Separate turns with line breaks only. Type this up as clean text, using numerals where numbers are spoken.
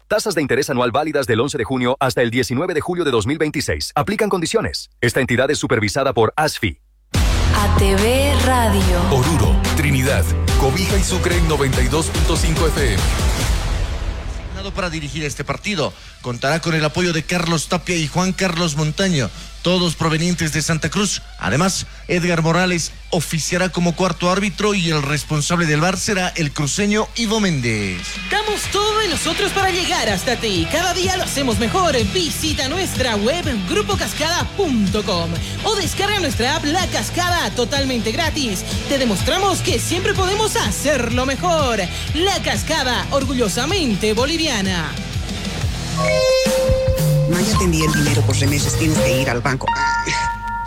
Tasas de interés anual válidas del 11 de junio hasta el 19 de julio de 2026. Aplican condiciones. Esta entidad es supervisada por ASFI.
ATV Radio.
Oruro, Trinidad, Cobija y Sucre en 92.5 FM.
Para dirigir este partido, contará con el apoyo de Carlos Tapia y Juan Carlos Montaño, todos provenientes de Santa Cruz. Además, Edgar Morales oficiará como cuarto árbitro y el responsable del VAR será el cruceño Ivo Méndez.
Damos todo de nosotros para llegar hasta ti. Cada día lo hacemos mejor. Visita nuestra web grupocascada.com o descarga nuestra app La Cascada totalmente gratis. Te demostramos que siempre podemos hacerlo mejor. La Cascada, orgullosamente boliviana.
No, ya te envié el dinero por remesas, tienes que ir al banco.